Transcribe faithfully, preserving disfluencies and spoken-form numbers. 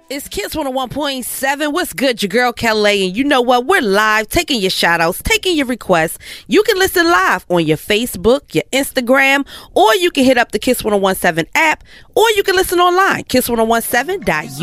It's Kiss one oh one point seven. What's good? Your girl Kelly. And you know what? We're live, taking your shout outs, taking your requests. You can listen live on your Facebook, your Instagram, or you can hit up the Kiss one oh one seven app, or you can listen online, kiss ten seventeen dot